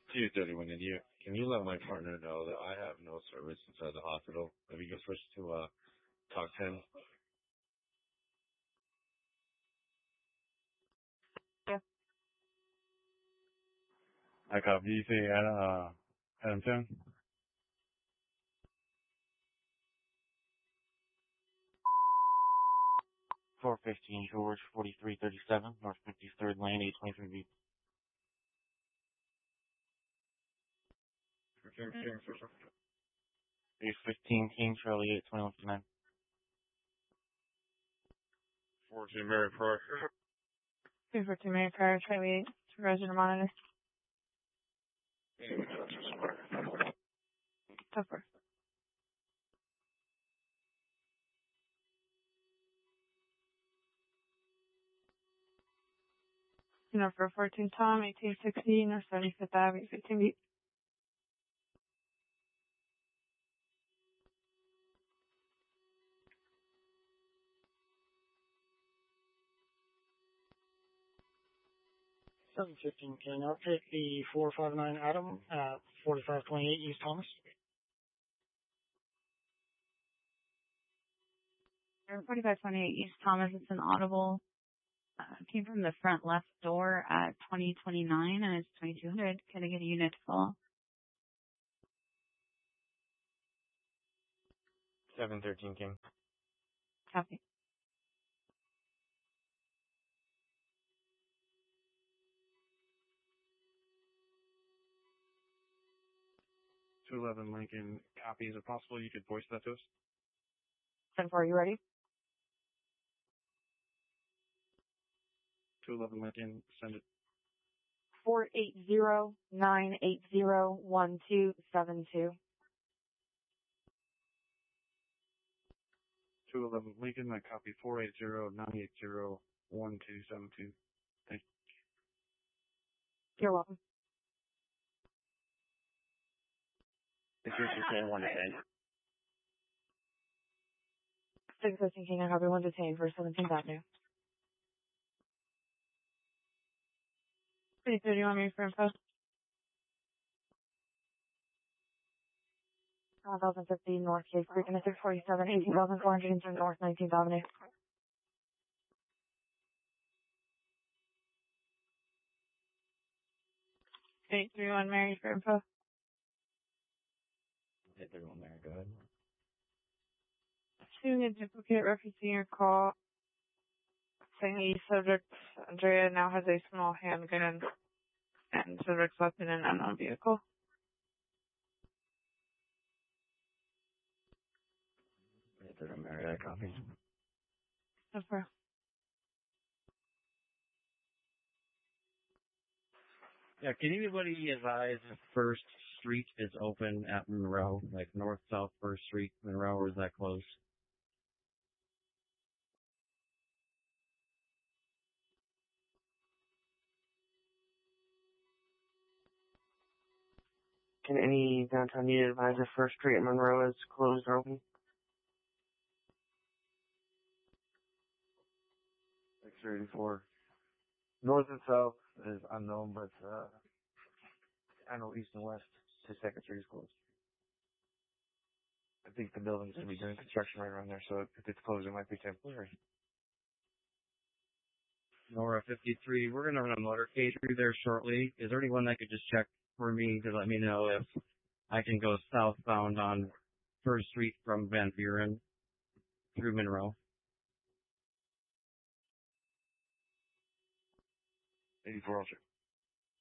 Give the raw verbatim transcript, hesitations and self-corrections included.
two thirty-one India. Can you let my partner know that I have no service inside the hospital? If you can switch to uh, talk ten. Yeah. I copy. You say at uh, Adam ten? four fifteen George, forty-three thirty-seven, North fifty-third Lane, eight twenty-three B. eight fifteen King, Charlie, eight twenty-one fifty-nine. fourteen Mary Park. two fourteen Mary Park, Charlie eight, resident monitor. Of course. Number fourteen Tom, eighteen sixty, North seventy-fifth Avenue, fifteen B. seven fifteen King, I'll take the four five nine Adam at forty-five twenty-eight East Thomas. forty-five twenty-eight East Thomas, it's an audible. Uh, came from the front left door at twenty twenty-nine and it's twenty-two hundred. Can I get a unit to call? seven thirteen King. Copy. two eleven Lincoln, copy. Is it possible you could voice that to us? ten four, you ready? two eleven Lincoln, send it. four eight zero, nine eight zero, one two seven two. two eleven Lincoln, I copy four eight zero, nine eight zero, one two seven two. Thank you. You're welcome. It's just saying one to ten. six fifteen King, I copy one detained for seventeenth Avenue. three thirty-one, me for info. one thousand fifty North Cave Creek, and a six forty-seven, eighteen thousand four hundred two North nineteenth Avenue. eight three one Mary for info. eight three one Mary, go ahead. Shooting a duplicate referencing your call, saying the subject, Andrea, now has a small handgun and subject left in an unknown vehicle. eight three one Mary, I copy. Okay. Yeah, can anybody advise if First Street is open at Monroe, like north-south First Street, Monroe, or is that closed? Can any downtown unit advise if First Street at Monroe is closed or open? six thirty-four. North and south is unknown, but uh, I know east and west to Second Street is closed. I think the building's going to be doing construction right around there, so if it's closed, it might be temporary. Nora fifty-three, we're going to run a motorcade through there shortly. Is there anyone that could just check for me to let me know if I can go southbound on First Street from Van Buren through Monroe? eighty-four Ultra.